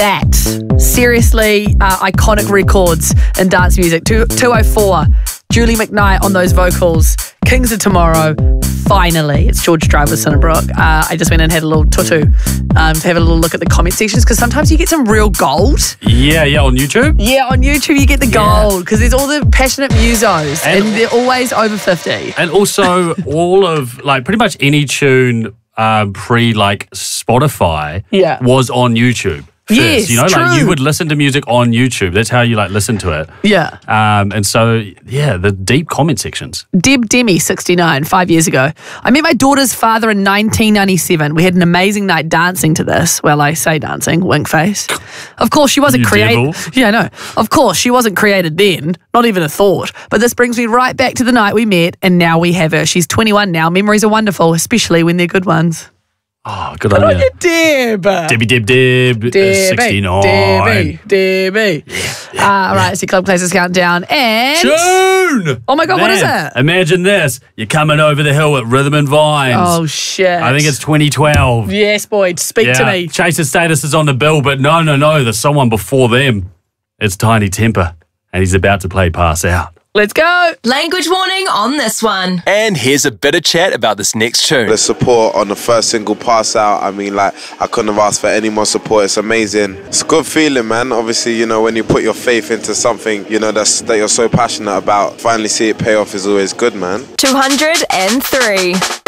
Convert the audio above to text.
that. Seriously, iconic records in dance music. 204, Julie McKnight on those vocals. Kings of Tomorrow, finally. It's George Drive with Cinnabrook. I just went and had a little tutu to have a little look at the comment sections, because sometimes you get some real gold. Yeah, on YouTube? Yeah, on YouTube you get the gold, because there's all the passionate musos and they're always over 50. And also all of, like, pretty much any tune Spotify was on YouTube. First, yes, you know, true. like you would listen to music on YouTube. That's how you listen to it. Yeah. And so, the deep comment sections. Deb Demi, 69, 5 years ago. I met my daughter's father in 1997. We had an amazing night dancing to this. Well, I say dancing, wink face. Of course, she wasn't created. Yeah, I know. Of course, she wasn't created then. Not even a thought. But this brings me right back to the night we met, and now we have her. She's 21 now. Memories are wonderful, especially when they're good ones. Oh, good on you. Deb. Debbie, 69. Debbie. All right, see Club Classics Countdown and... June! Oh my God, what is it? Imagine this. You're coming over the hill at Rhythm and Vines. Oh, shit. I think it's 2012. Yes, boy, speak to me. Chase's Status is on the bill, but no, there's someone before them. It's Tiny Temper, and he's about to play Pass Out. Let's go. Language warning on this one. And here's a bit of chat about this next tune. The support on the first single, Pass Out, I mean, I couldn't have asked for any more support. It's amazing. It's a good feeling, man. Obviously, when you put your faith into something, that you're so passionate about, finally see it pay off is always good, man. 203.